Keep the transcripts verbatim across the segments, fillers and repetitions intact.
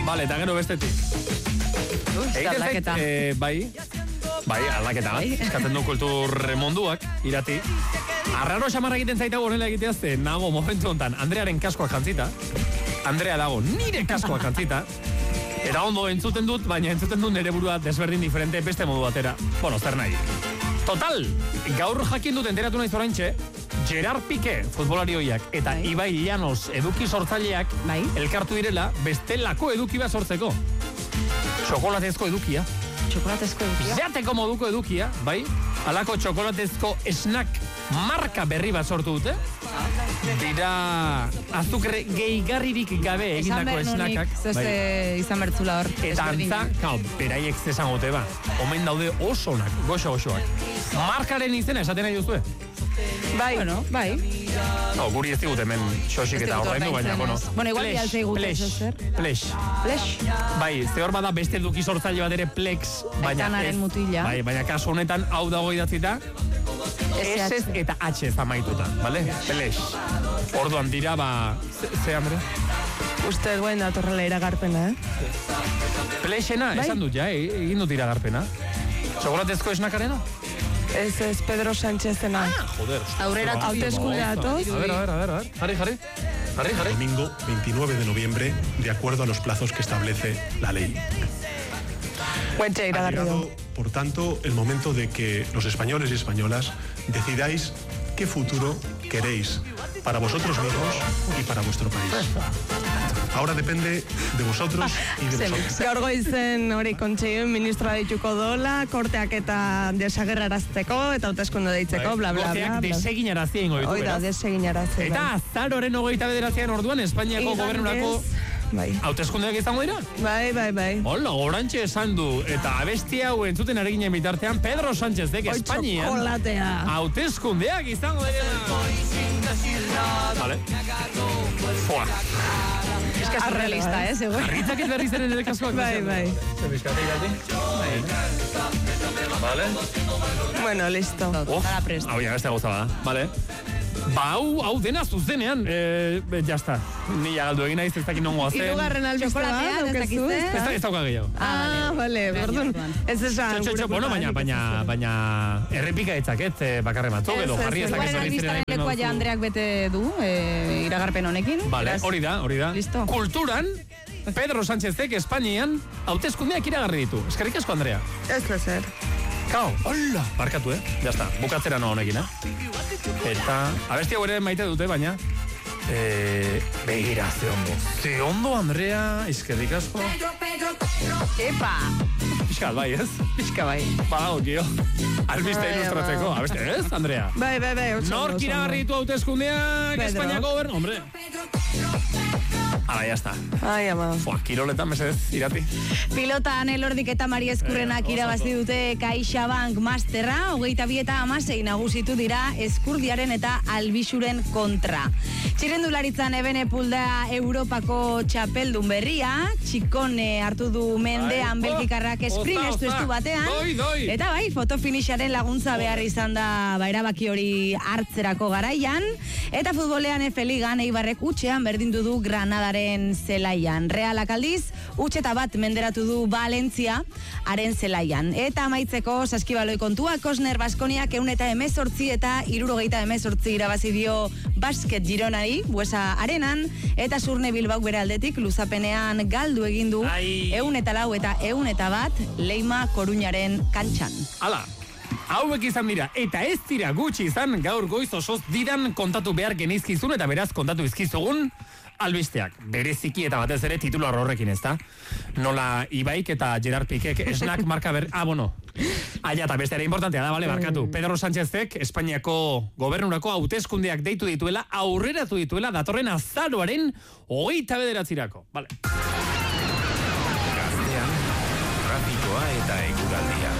Vale, eta gero bestetik. Aldaketa. Eh, bai, bai, aldaketa bat. Eskatzen du kultur munduak, irati. Arraro xamarra egiten zaita honela egitea ze, nago momentu honetan, Andrearen kaskoak jantzita. Andrea dago nire kaskoak jantzita. Eta ondo entzuten dut, baina entzuten dut nire burua desberdin diferente beste modu batera. Bueno, zer nahi. Total, gaur jakin dut enteratu nahi zoraintxe, Gerard Piqué, futbolari hoiak, eta bai. Ibai Llanos eduki sortzaileak bai. Elkartu direla bestelako eduki bat sortzeko. Txokolatezko edukia. Txokolatezko edukia? Jateko moduko edukia, bai? Alako txokolatezko snack marka berri bat sortu dute. Dira azukre gehigarririk gabe egindako snackak. Zeste izan bertzula hor. Eta antza, kao, beraiek zezan gote ba. Omen daude osonak, goxo-goxoak. Markaren izena esaten nahi duzue? Bai, bueno, bai. No, guri ez digut hemen xoxik eta horrein baina, bueno. Bueno, igual bialtzei gute, zer? Plex. Plex. Bai, ze hor bada beste eduki sortzaile bat ere Plex, baina ez. Mutila. Bai, baina kasu honetan hau dago idatzita. S eta H amaituta, bale? Plex. Orduan dira, ba, ze, Andre? Uste duen datorrela iragarpena, eh? Plexena, esan dut ja, egin dut iragarpena. Txokolatezko esnakarena? Ez ez Pedro Sánchezena. Ah, joder. Aurrera hauteskunde datoz. A ver, a ver, a ver, a ver. Jarri, jarri. Jarri, jarri. Domingo veintinueve de noviembre, de acuerdo a los plazos que establece la ley. Ha llegado, por tanto, el momento de que los españoles y españolas decidáis qué futuro queréis para vosotros mismos y para vuestro país. Ahora depende de vosotros y de vosotros. Gaur goizen hori kontseioen ministroa dituko dola, korteak eta desagerrarazteko, eta hauteskunde deitzeko, bla, bla, bla. Korteak deseginarazi ingo ditu, beraz. Oida, deseginarazi. Eta azaroren hogeita bederatzean orduan, Espainiako gobernurako bai. hauteskundeak izango dira? Bai, bai, bai. Hola, orantxe esan du, eta abesti hau entzuten ari ginen bitartean, Pedro Sánchezek Espainian txokolatea. hauteskundeak izango dira. Vale. Foa. Es que es realista, eh, seguro. Arritzak ez berri zeren ere kaskoak. Bai, bai. Zer bizkate irati? Vale. Bueno, listo. Oh, hau ya, beste gauza bada. Vale. Ba, hau, hau dena zuzenean, eh, jazta. Ni galdu egin naiz, ez dakit nongoa zen. Hirugarren albiste bat, daukezu? Ez da, ez dauka gehiago. Ah, bale, berdun. Ez esan. Txo, txo, bueno, baina, baina, baina, errepika etzaket, bakarre matzok, edo jarri ez dakiz berri ziren. Hirugarren albistaren ja Andreak bete du, iragarpen honekin. Vale, hori da, hori da. Listo. Kulturan, Pedro Sánchezek Espainian hauteskundeak iragarri ditu. Eskerrik asko, Andrea. Ez lezer. Kao, hola, barkatu, eh? Ya está, bukatzera no honekin, eh? Eta, abesti hau ere maite dute, baina eh, begira, ze ondo. Ze ondo, Andrea, eskerrik asko. Epa! Piskat, bai, ez? Piskat, bai. Badago, kio. Albiste ilustratzeko, abeste, ez, Andrea? Bai, bai, bai. Nork iragarri ditu hauteskundeak Espainiako gobernu, hombre. Hala, ya está. Ai, ama. Fua, kiroletan, mesedez, irati. Pilotan Elordik eta Mari Eskurrenak eh, irabazi dute CaixaBank Masterra, hogeita bi eta hamasei nagusitu dira Eskurdiaren eta Albixuren kontra. Txirrendularitzan Ebene Pulda Europako txapeldun berria, Txikone hartu du mendean Belgikarrak sprint estu estu batean, doi, doi. Eta bai, fotofinixaren laguntza behar izan da bairabaki hori hartzerako garaian, eta futbolean F Ligan Eibarrek utxean berdindu du Granadaren zelaian. Realak aldiz, utxeta bat menderatu du Valentzia haren zelaian. Eta amaitzeko saskibaloi kontua, Kosner Baskoniak ehun eta hemezortzi eta hirurogeita hemezortzi irabazi dio basket Gironari, Buesa Arenan, eta Zurne Bilbao bere aldetik luzapenean galdu egin du ehun eta lau eta ehun eta bat Leima Koruñaren kantxan. Hala, hauek izan dira, eta ez dira gutxi izan gaur goiz osoz didan kontatu behar genizkizun, eta beraz kontatu izkizugun albisteak, bereziki eta batez ere titular horrekin, ez da? Nola Ibaik eta Gerard Piquek esnak marka ber... Ah, bueno. Aia, eta beste ere importantea da, bale, barkatu. Pedro Sánchezek Espainiako gobernurako hauteskundeak deitu dituela, aurreratu dituela, datorren azaroaren hogeita bederatzirako. Bale. Gaztean, trafikoa eta eguraldia.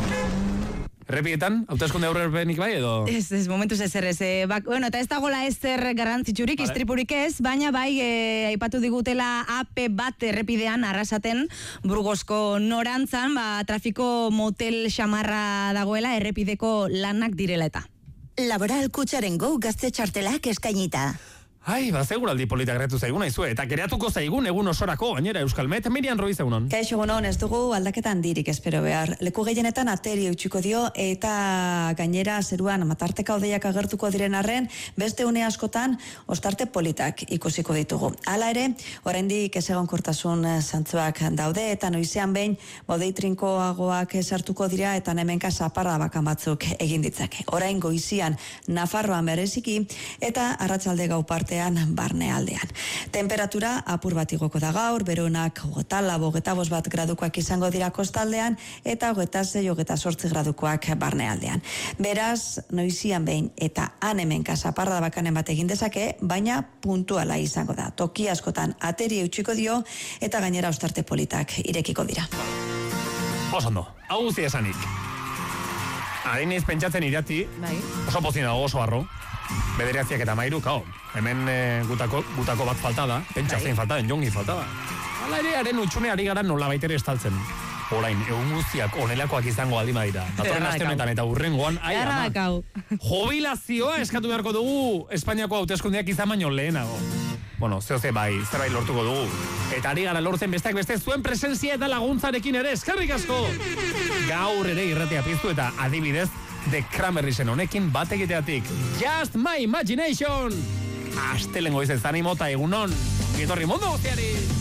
Errepietan, hauteskunde aurrerpenik bai edo? Ez, ez, momentuz ez errez. Eh, bak, bueno, eta ez dagoela ezer garrantzitsurik, vale. Istripurik ez, baina bai, eh, aipatu digutela A P bat errepidean arrasaten Burgosko norantzan, ba, trafiko motel xamarra dagoela errepideko lanak direla eta. Laboral Kutxaren Go gazte txartelak eskainita. Ai, ba, seguraldi politak geratu zaigun aizue, eta kreatuko zaigun egun osorako, gainera Euskalmet, Mirian Ruiz egunon. Kaixo egunon, ez dugu aldaketan dirik espero behar. Leku gehienetan ateri eutxiko dio, eta gainera zeruan matarteka odeiak agertuko diren arren, beste une askotan ostarte politak ikusiko ditugu. Hala ere, oraindik ezegonkortasun zantzuak daude, eta noizean behin bodei trinkoagoak sartuko dira, eta hemenka zaparra bakan batzuk egin ditzake. Orain goizian Nafarroan bereziki, eta arratsalde gau parte barnealdean. Temperatura apur bat igoko da gaur, beronak hogeta lau, hogeta bost bat gradukoak izango dira kostaldean, eta hogeta sei, hogeta zortzi gradukoak barnealdean. Beraz, noizian behin eta han hemenka zaparra bakanen bat egin dezake, baina puntuala izango da. Toki askotan ateri eutxiko dio, eta gainera ostarte politak irekiko dira. Osondo, hau guzti esanik. Adinez pentsatzen irati, oso pozina oso arro. Bederatziak eta mairu, kao. Hemen e, gutako, gutako bat falta da. Pentsa zein falta den, jongi falta da. Hala ere, haren utxune ari gara nola baitere estaltzen. Orain, egun guztiak onelakoak izango aldi badira. Datorren aste honetan eta urrengoan, ai ama. Jubilazioa eskatu beharko dugu Espainiako hauteskundeak izan baino lehenago. Bueno, zehoze bai, zerbait lortuko dugu. Eta ari gara lortzen besteak beste zuen presentzia eta laguntzarekin ere, eskerrik asko! Gaur ere irratea piztu eta adibidez, The Cranberriesen honekin bat egiteatik. Just my imagination! Astelengo izan zanimota egunon. Gitorri mundu guztiari!